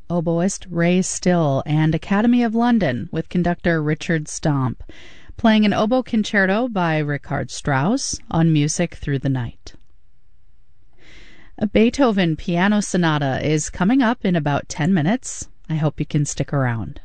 oboist Ray Still and Academy of London with conductor Richard Stomp, playing an oboe concerto by Richard Strauss on Music Through the Night. A Beethoven piano sonata is coming up in about 10 minutes. I hope you can stick around.